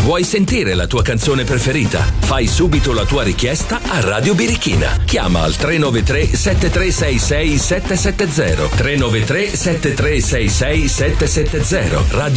Vuoi sentire la tua canzone preferita? Fai subito la tua richiesta a Radio Birichina. Chiama al 393 7366 770. 393 7366 770. Radio